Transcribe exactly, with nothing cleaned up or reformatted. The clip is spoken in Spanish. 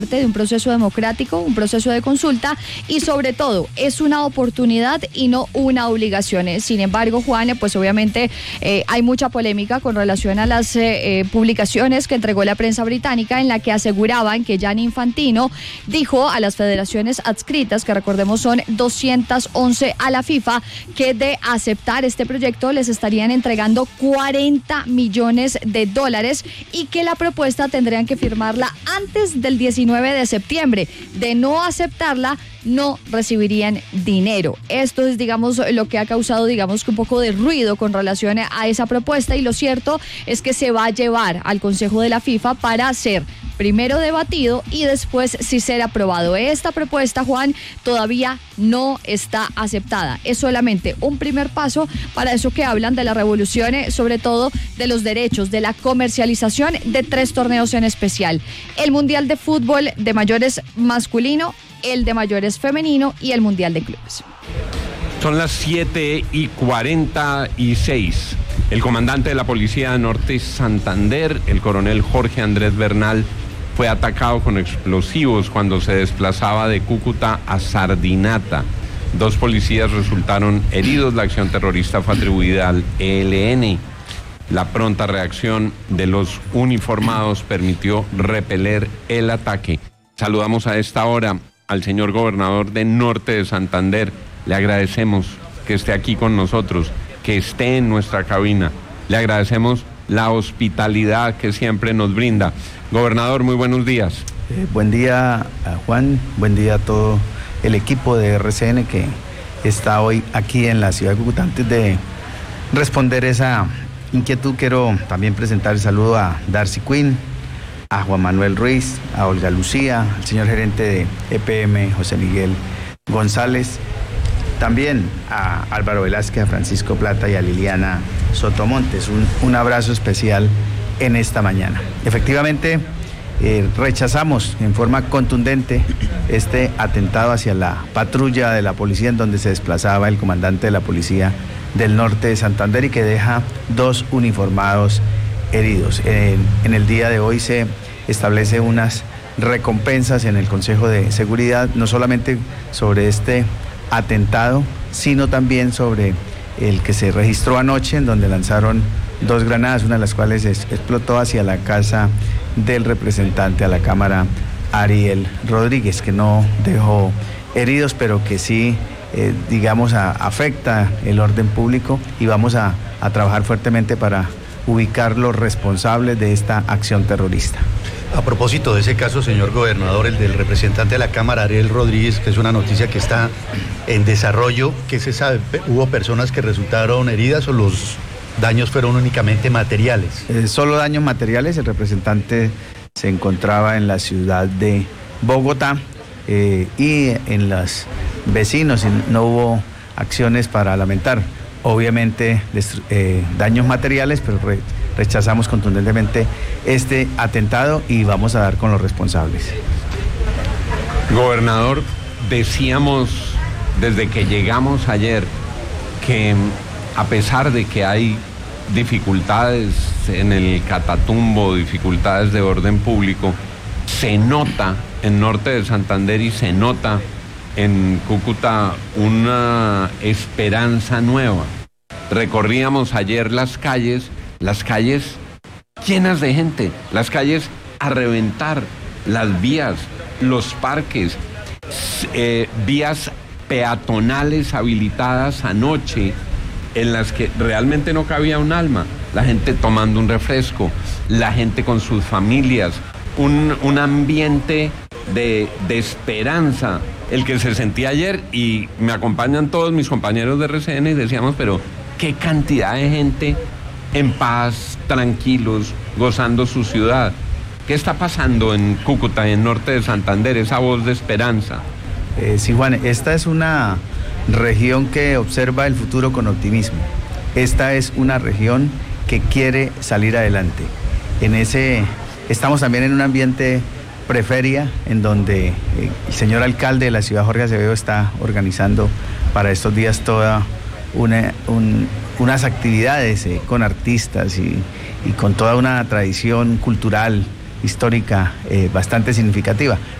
de un proceso democrático, un proceso de consulta y sobre todo es una oportunidad y no una obligación. Sin embargo, Juan, pues obviamente eh, hay mucha polémica con relación a las eh, eh, publicaciones que entregó la prensa británica en la que aseguraban que Gianni Infantino dijo a las federaciones adscritas, que recordemos son doscientas once a la FIFA, que de aceptar este proyecto les estarían entregando cuarenta millones de dólares y que la propuesta tendrían que firmarla antes del diecinueve de septiembre. De no aceptarla, no recibirían dinero. Esto es, digamos, lo que ha causado, digamos, que un poco de ruido con relación a esa propuesta, y lo cierto es que se va a llevar al Consejo de la FIFA para ser primero debatido y después sí ser aprobado. Esta propuesta, Juan, todavía no está aceptada. Es solamente un primer paso para eso que hablan de la revolución, sobre todo de los derechos, de la comercialización de tres torneos en especial: el Mundial de Fútbol de mayores masculino, el de mayores femenino y el Mundial de Clubes. Son las siete y cuarenta y seis. El comandante de la Policía de Norte Santander, el coronel Jorge Andrés Bernal, fue atacado con explosivos cuando se desplazaba de Cúcuta a Sardinata. Dos policías resultaron heridos. La acción terrorista fue atribuida al E L N. La pronta reacción de los uniformados permitió repeler el ataque. Saludamos a esta hora al señor gobernador de Norte de Santander. Le agradecemos que esté aquí con nosotros, que esté en nuestra cabina. Le agradecemos la hospitalidad que siempre nos brinda. Gobernador, muy buenos días. Eh, buen día, Juan. Buen día a todo el equipo de R C N que está hoy aquí en la ciudad de Cúcuta. Antes de responder esa inquietud, quiero también presentar el saludo a Darcy Quinn, a Juan Manuel Ruiz, a Olga Lucía, al señor gerente de E P M, José Miguel González, también a Álvaro Velázquez, a Francisco Plata y a Liliana Sotomontes. Un, un abrazo especial en esta mañana. Efectivamente, eh, rechazamos en forma contundente este atentado hacia la patrulla de la policía en donde se desplazaba el comandante de la Policía del Norte de Santander y que deja dos uniformados heridos. En, en el día de hoy se establece unas recompensas en el Consejo de Seguridad, no solamente sobre este atentado, sino también sobre el que se registró anoche, en donde lanzaron dos granadas, una de las cuales es, explotó hacia la casa del representante a la Cámara, Ariel Rodríguez, que no dejó heridos, pero que sí, eh, digamos, a, afecta el orden público, y vamos a, a trabajar fuertemente para ubicar los responsables de esta acción terrorista. A propósito de ese caso, señor gobernador, el del representante de la Cámara, Ariel Rodríguez, que es una noticia que está en desarrollo, ¿qué se sabe? ¿Hubo personas que resultaron heridas o los daños fueron únicamente materiales? Eh, solo daños materiales. El representante se encontraba en la ciudad de Bogotá eh, y en los vecinos no hubo acciones para lamentar. Obviamente eh, daños materiales, pero re, rechazamos contundentemente este atentado y vamos a dar con los responsables. Gobernador, decíamos desde que llegamos ayer que a pesar de que hay dificultades en el Catatumbo, dificultades de orden público, se nota en Norte de Santander y se nota en Cúcuta una esperanza nueva. Recorríamos ayer las calles, las calles llenas de gente, las calles a reventar, las vías, los parques, eh, vías peatonales habilitadas anoche en las que realmente no cabía un alma, la gente tomando un refresco, la gente con sus familias, un, un ambiente de, de esperanza, el que se sentía ayer, y me acompañan todos mis compañeros de R C N y decíamos, pero qué cantidad de gente en paz, tranquilos, gozando su ciudad. ¿Qué está pasando en Cúcuta y en Norte de Santander, esa voz de esperanza? Eh, sí, Juan, esta es una región que observa el futuro con optimismo. Esta es una región que quiere salir adelante. En ese, estamos también en un ambiente preferia, en donde eh, el señor alcalde de la ciudad, Jorge Acevedo, está organizando para estos días toda una, un, unas actividades eh, con artistas y, y con toda una tradición cultural histórica eh, bastante significativa.